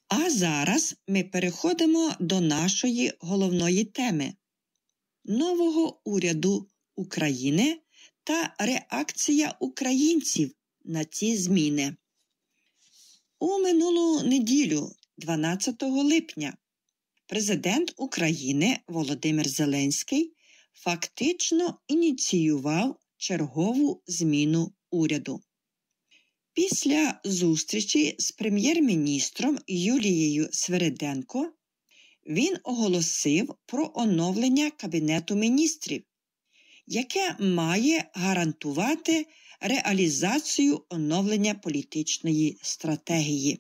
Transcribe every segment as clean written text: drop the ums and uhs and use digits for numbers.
А зараз ми переходимо до нашої головної теми – нового уряду України та реакція українців на ці зміни. У минулу неділю, 12 липня, президент України Володимир Зеленський фактично ініціював чергову зміну уряду. Після зустрічі з прем'єр-міністром Юлією Свериденко він оголосив про оновлення Кабінету міністрів, яке має гарантувати реалізацію оновлення політичної стратегії.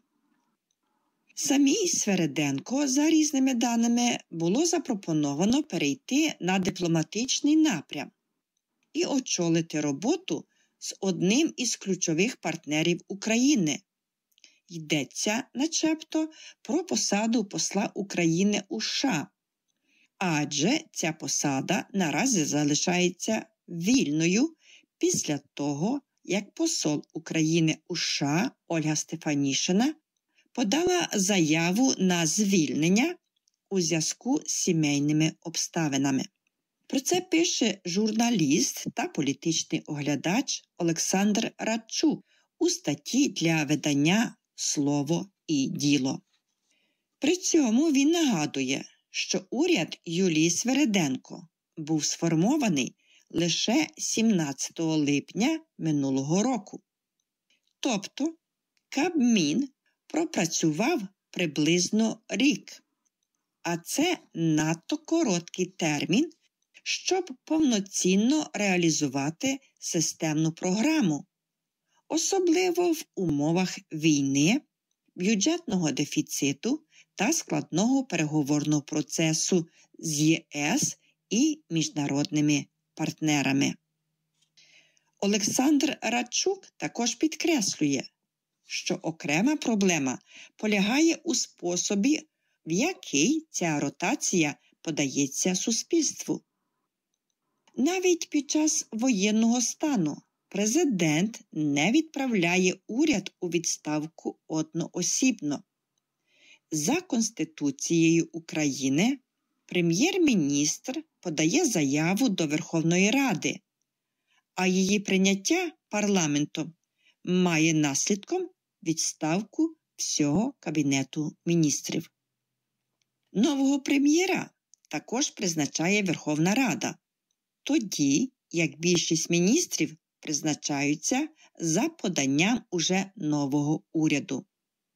Самій Свериденко, за різними даними, було запропоновано перейти на дипломатичний напрям і очолити роботу з одним із ключових партнерів України. Йдеться, начебто, про посаду посла України у США, адже ця посада наразі залишається вільною після того, як посол України у США Ольга Стефанішина подала заяву на звільнення у зв'язку з сімейними обставинами. Про це пише журналіст та політичний оглядач Олександр Радчук у статті для видання «Слово і діло». При цьому він нагадує, що уряд Юлії Свериденко був сформований лише 17 липня минулого року. Тобто Кабмін пропрацював приблизно рік, а це надто короткий термін, щоб повноцінно реалізувати системну програму, особливо в умовах війни, бюджетного дефіциту та складного переговорного процесу з ЄС і міжнародними партнерами. Олександр Радчук також підкреслює, що окрема проблема полягає у способі, в який ця ротація подається суспільству. Навіть під час воєнного стану президент не відправляє уряд у відставку одноосібно. За Конституцією України прем'єр-міністр подає заяву до Верховної Ради, а її прийняття парламентом має наслідком відставку всього Кабінету міністрів. Нового прем'єра також призначає Верховна Рада, тоді як більшість міністрів призначаються за поданням уже нового уряду.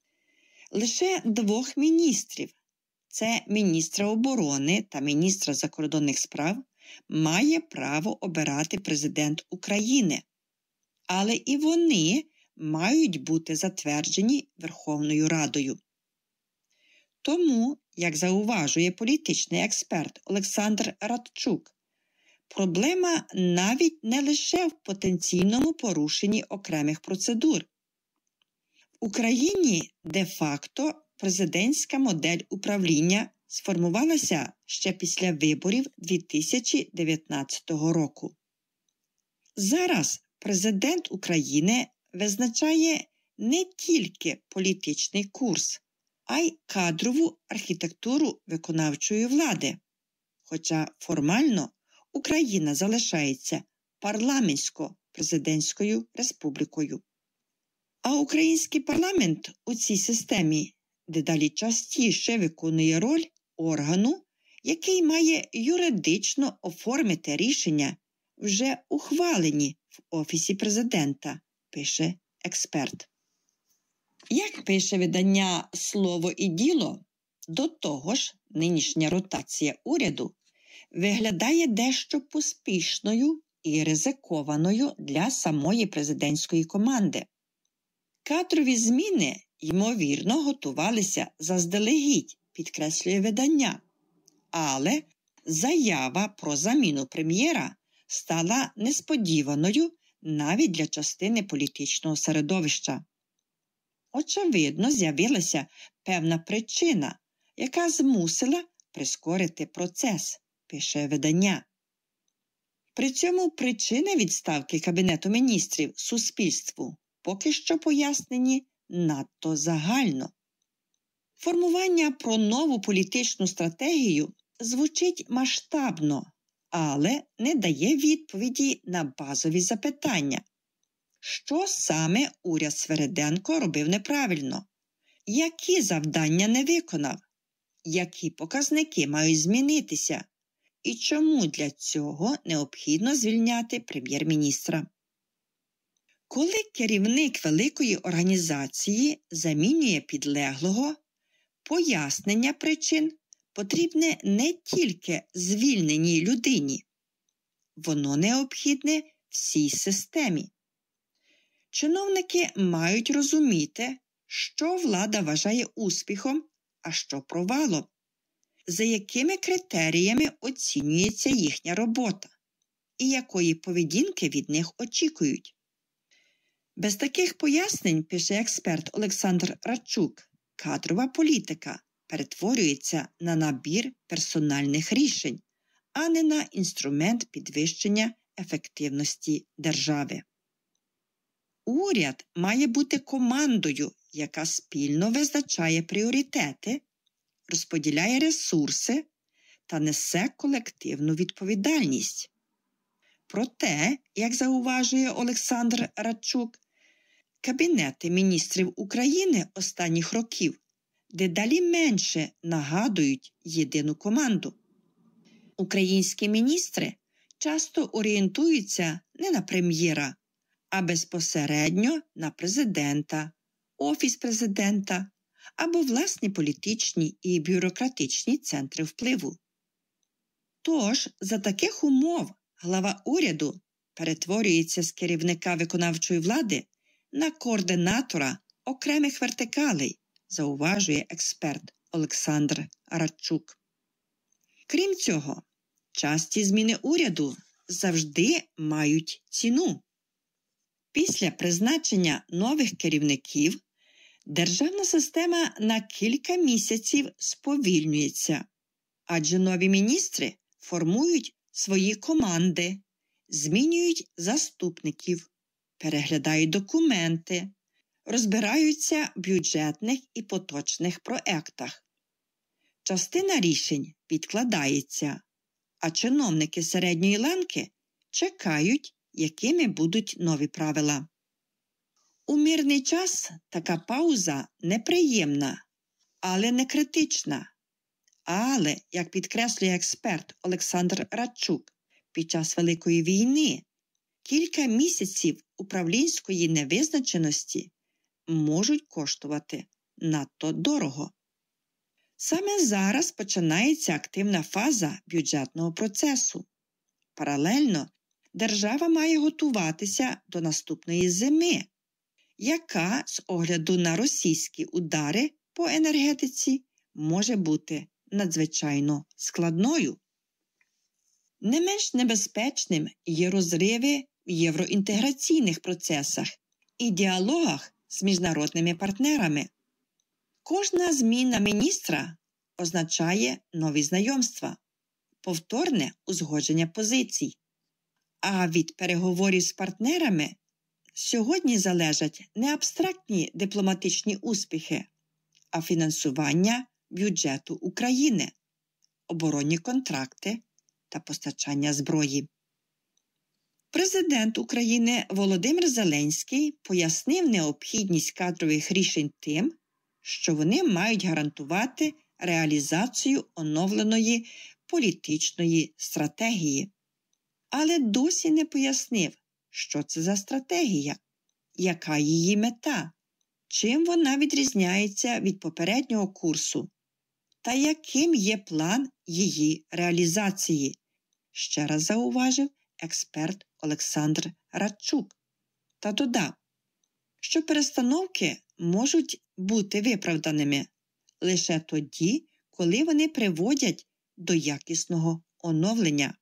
Лише двох міністрів – це міністра оборони та міністра закордонних справ – має право обирати президент України, але і вони мають бути затверджені Верховною Радою. Тому, як зауважує політичний експерт Олександр Радчук, проблема навіть не лише в потенційному порушенні окремих процедур. В Україні де-факто президентська модель управління сформувалася ще після виборів 2019 року. Зараз президент України визначає не тільки політичний курс, а й кадрову архітектуру виконавчої влади. Хоча формально Україна залишається парламентсько-президентською республікою. А український парламент у цій системі дедалі частіше виконує роль органу, який має юридично оформити рішення, вже ухвалені в Офісі президента, пише експерт. Як пише видання «Слово і діло», до того ж нинішня ротація уряду виглядає дещо поспішною і ризикованою для самої президентської команди. Кадрові зміни, ймовірно, готувалися заздалегідь, підкреслює видання. Але заява про заміну прем'єра стала несподіваною навіть для частини політичного середовища. Очевидно, з'явилася певна причина, яка змусила прискорити процес, пише видання. При цьому причини відставки Кабінету міністрів суспільству поки що пояснені надто загально. Формування про нову політичну стратегію звучить масштабно, але не дає відповіді на базові запитання. Що саме уряд Свериденко робив неправильно? Які завдання не виконав? Які показники мають змінитися? І чому для цього необхідно звільняти прем'єр-міністра? Коли керівник великої організації замінює підлеглого, пояснення причин потрібне не тільки звільненій людині. Воно необхідне всій системі. Чиновники мають розуміти, що влада вважає успіхом, а що провалом, за якими критеріями оцінюється їхня робота і якої поведінки від них очікують. Без таких пояснень, пише експерт Олександр Радчук, кадрова політика перетворюється на набір персональних рішень, а не на інструмент підвищення ефективності держави. Уряд має бути командою, яка спільно визначає пріоритети, розподіляє ресурси та несе колективну відповідальність. Проте, як зауважує Олександр Радчук, Кабінети міністрів України останніх років дедалі менше нагадують єдину команду. Українські міністри часто орієнтуються не на прем'єра, а безпосередньо на президента, офіс президента або власні політичні і бюрократичні центри впливу. Тож, за таких умов глава уряду перетворюється з керівника виконавчої влади на координатора окремих вертикалей, зауважує експерт Олександр Радчук. Крім цього, часті зміни уряду завжди мають ціну. Після призначення нових керівників державна система на кілька місяців сповільнюється, адже нові міністри формують свої команди, змінюють заступників, переглядають документи, розбираються в бюджетних і поточних проектах. Частина рішень відкладається, а чиновники середньої ланки чекають, якими будуть нові правила. У мирний час така пауза неприємна, але не критична. Але, як підкреслює експерт Олександр Радчук, під час Великої війни кілька місяців управлінської невизначеності можуть коштувати надто дорого. Саме зараз починається активна фаза бюджетного процесу. Паралельно держава має готуватися до наступної зими, яка, з огляду на російські удари по енергетиці, може бути надзвичайно складною. Не менш небезпечним є розриви в євроінтеграційних процесах і діалогах з міжнародними партнерами. Кожна зміна міністра означає нові знайомства, повторне узгодження позицій. А від переговорів з партнерами сьогодні залежать не абстрактні дипломатичні успіхи, а фінансування бюджету України, оборонні контракти та постачання зброї. Президент України Володимир Зеленський пояснив необхідність кадрових рішень тим, що вони мають гарантувати реалізацію оновленої політичної стратегії. Але досі не пояснив, що це за стратегія, яка її мета, чим вона відрізняється від попереднього курсу та яким є план її реалізації, ще раз зауважив експерт Олександр Радчук. Та додав, що перестановки можуть бути виправданими лише тоді, коли вони приводять до якісного оновлення.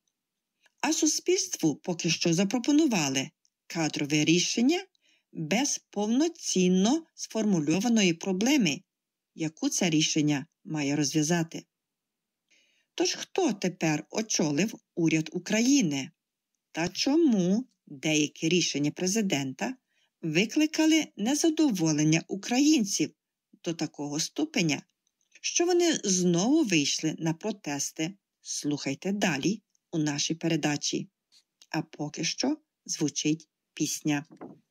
А суспільству поки що запропонували кадрове рішення без повноцінно сформульованої проблеми, яку це рішення має розв'язати. Тож хто тепер очолив уряд України? Та чому деякі рішення президента викликали незадоволення українців до такого ступеня, що вони знову вийшли на протести. Слухайте далі у нашій передачі. А поки що звучить пісня.